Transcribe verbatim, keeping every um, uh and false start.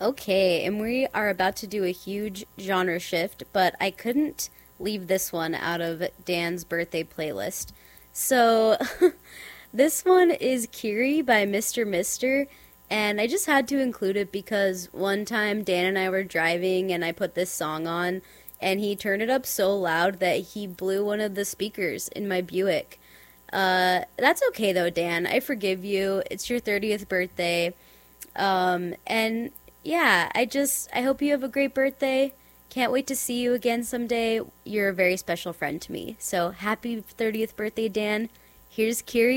Okay, and we are about to do a huge genre shift, but I couldn't leave this one out of Dan's birthday playlist. So, this one is Kiri by Mister Mister, and I just had to include it because one time Dan and I were driving and I put this song on, and he turned it up so loud that he blew one of the speakers in my Buick. Uh, that's okay though, Dan. I forgive you. It's your thirtieth birthday. Um, and yeah, I just, I hope you have a great birthday. Can't wait to see you again someday. You're a very special friend to me. So happy thirtieth birthday, Dan. Here's Kiri